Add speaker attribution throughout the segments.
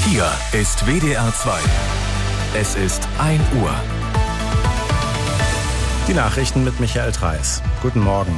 Speaker 1: Hier ist WDR 2. Es ist 1 Uhr.
Speaker 2: Die Nachrichten mit Michael Treis. Guten Morgen.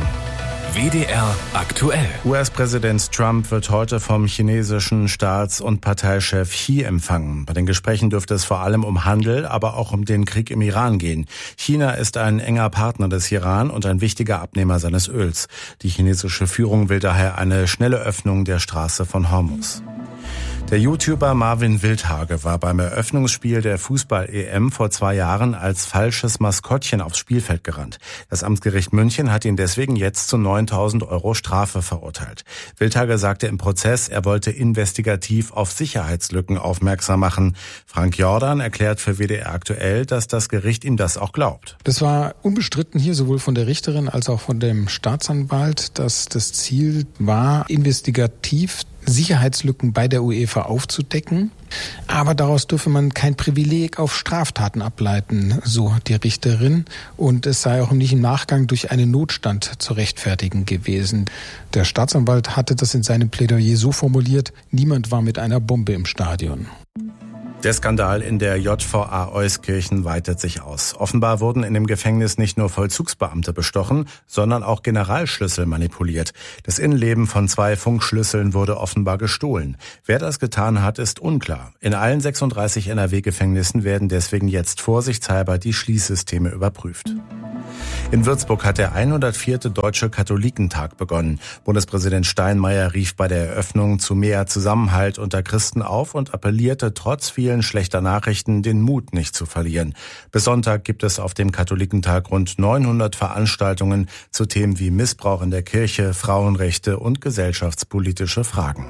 Speaker 1: WDR aktuell.
Speaker 2: US-Präsident Trump wird heute vom chinesischen Staats- und Parteichef Xi empfangen. Bei den Gesprächen dürfte es vor allem um Handel, aber auch um den Krieg im Iran gehen. China ist ein enger Partner des Iran und ein wichtiger Abnehmer seines Öls. Die chinesische Führung will daher eine schnelle Öffnung der Straße von Hormuz. Der YouTuber Marvin Wildhage war beim Eröffnungsspiel der Fußball-EM vor 2 Jahren als falsches Maskottchen aufs Spielfeld gerannt. Das Amtsgericht München hat ihn deswegen jetzt zu 9.000 € Strafe verurteilt. Wildhage sagte im Prozess, er wollte investigativ auf Sicherheitslücken aufmerksam machen. Frank Jordan erklärt für WDR aktuell, dass das Gericht ihm das auch glaubt.
Speaker 3: Das war unbestritten hier sowohl von der Richterin als auch von dem Staatsanwalt, dass das Ziel war, investigativ Sicherheitslücken bei der UEFA aufzudecken. Aber daraus dürfe man kein Privileg auf Straftaten ableiten, so die Richterin. Und es sei auch nicht im Nachgang durch einen Notstand zu rechtfertigen gewesen. Der Staatsanwalt hatte das in seinem Plädoyer so formuliert: Niemand war mit einer Bombe im Stadion.
Speaker 2: Der Skandal in der JVA Euskirchen weitet sich aus. Offenbar wurden in dem Gefängnis nicht nur Vollzugsbeamte bestochen, sondern auch Generalschlüssel manipuliert. Das Innenleben von 2 Funkschlüsseln wurde offenbar gestohlen. Wer das getan hat, ist unklar. In allen 36 NRW-Gefängnissen werden deswegen jetzt vorsichtshalber die Schließsysteme überprüft. In Würzburg hat der 104. Deutsche Katholikentag begonnen. Bundespräsident Steinmeier rief bei der Eröffnung zu mehr Zusammenhalt unter Christen auf und appellierte trotz vielen schlechter Nachrichten, den Mut nicht zu verlieren. Bis Sonntag gibt es auf dem Katholikentag rund 900 Veranstaltungen zu Themen wie Missbrauch in der Kirche, Frauenrechte und gesellschaftspolitische Fragen.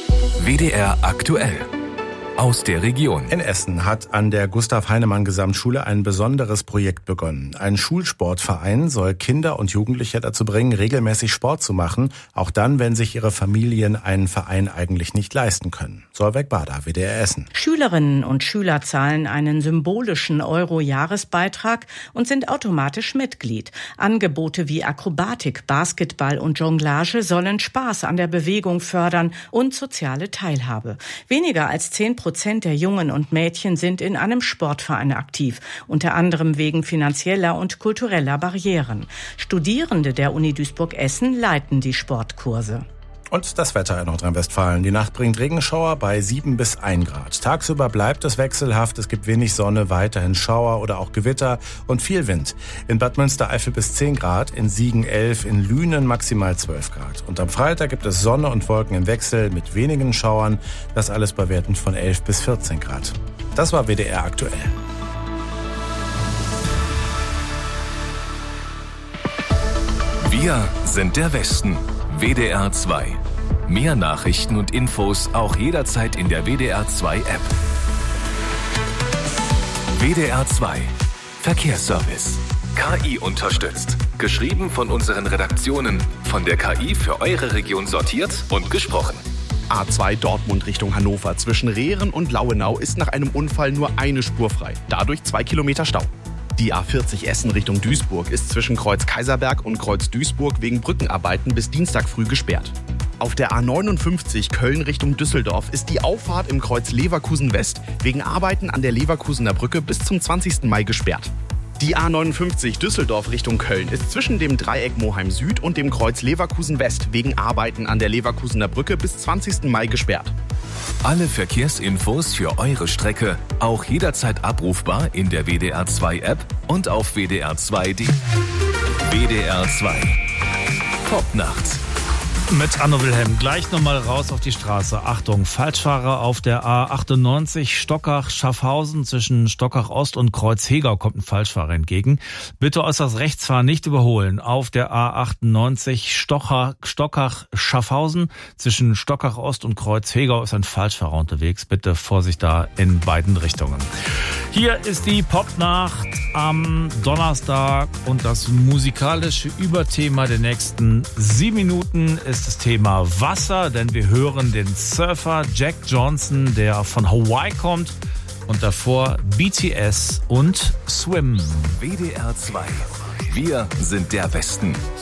Speaker 1: WDR aktuell. Aus der Region.
Speaker 2: In Essen hat an der Gustav-Heinemann-Gesamtschule ein besonderes Projekt begonnen. Ein Schulsportverein soll Kinder und Jugendliche dazu bringen, regelmäßig Sport zu machen, auch dann, wenn sich ihre Familien einen Verein eigentlich nicht leisten können. Solveig Bader, WDR Essen.
Speaker 4: Schülerinnen und Schüler zahlen einen symbolischen Euro-Jahresbeitrag und sind automatisch Mitglied. Angebote wie Akrobatik, Basketball und Jonglage sollen Spaß an der Bewegung fördern und soziale Teilhabe. Weniger als 10% der Jungen und Mädchen sind in einem Sportverein aktiv, unter anderem wegen finanzieller und kultureller Barrieren. Studierende der Uni Duisburg-Essen leiten die Sportkurse.
Speaker 2: Und das Wetter in Nordrhein-Westfalen. Die Nacht bringt Regenschauer bei 7 bis 1 Grad. Tagsüber bleibt es wechselhaft. Es gibt wenig Sonne, weiterhin Schauer oder auch Gewitter und viel Wind. In Bad Münstereifel bis 10 Grad, in Siegen 11, in Lünen maximal 12 Grad. Und am Freitag gibt es Sonne und Wolken im Wechsel mit wenigen Schauern. Das alles bei Werten von 11 bis 14 Grad. Das war WDR aktuell.
Speaker 1: Wir sind der Westen. WDR 2. Mehr Nachrichten und Infos auch jederzeit in der WDR 2 App. WDR 2. Verkehrsservice. KI unterstützt. Geschrieben von unseren Redaktionen. Von der KI für eure Region sortiert und gesprochen.
Speaker 5: A2 Dortmund Richtung Hannover. Zwischen Rehren und Lauenau ist nach einem Unfall nur eine Spur frei. Dadurch 2 Kilometer Stau. Die A40 Essen Richtung Duisburg ist zwischen Kreuz Kaiserberg und Kreuz Duisburg wegen Brückenarbeiten bis Dienstag früh gesperrt. Auf der A59 Köln Richtung Düsseldorf ist die Auffahrt im Kreuz Leverkusen West wegen Arbeiten an der Leverkusener Brücke bis zum 20. Mai gesperrt. Die A59 Düsseldorf Richtung Köln ist zwischen dem Dreieck Moheim Süd und dem Kreuz Leverkusen West wegen Arbeiten an der Leverkusener Brücke bis 20. Mai gesperrt.
Speaker 1: Alle Verkehrsinfos für eure Strecke auch jederzeit abrufbar in der WDR 2 App und auf WDR2.de. WDR 2. Popnacht.
Speaker 6: Mit Anno Wilhelm gleich nochmal raus auf die Straße. Achtung, Falschfahrer auf der A98 Stockach-Schaffhausen zwischen Stockach Ost und Kreuz-Hegau kommt ein Falschfahrer entgegen. Bitte äußerst rechts fahren, nicht überholen. Auf der A98 Stockach-Schaffhausen zwischen Stockach Ost und Kreuz-Hegau ist ein Falschfahrer unterwegs. Bitte Vorsicht da in beiden Richtungen. Hier ist die Popnacht am Donnerstag und das musikalische Überthema der nächsten 7 Minuten ist das Thema Wasser, denn wir hören den Surfer Jack Johnson, der von Hawaii kommt, und davor BTS und Swim.
Speaker 1: WDR 2. Wir sind der Westen.